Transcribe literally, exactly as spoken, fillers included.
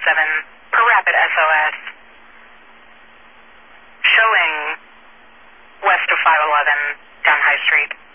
seven per rapid S O S. Showing west of five eleven down High Street.